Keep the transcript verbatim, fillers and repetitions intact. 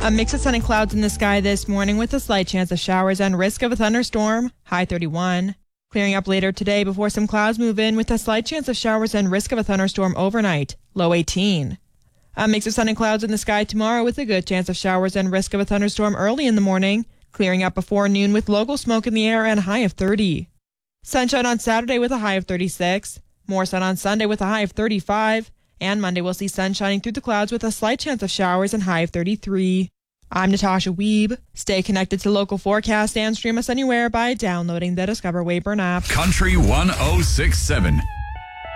A mix of sun and clouds in the sky this morning with a slight chance of showers and risk of a thunderstorm, high thirty-one. Clearing up later today before some clouds move in with a slight chance of showers and risk of a thunderstorm overnight, low eighteen. A mix of sun and clouds in the sky tomorrow with a good chance of showers and risk of a thunderstorm early in the morning, clearing up before noon with local smoke in the air and a high of thirty. Sunshine on Saturday with a high of thirty-six, more sun on Sunday with a high of thirty-five, and Monday we'll see sun shining through the clouds with a slight chance of showers and high of thirty-three. I'm Natasha Wiebe. Stay connected to local forecasts and stream us anywhere by downloading the Discover Wayburn app. Country one oh six point seven.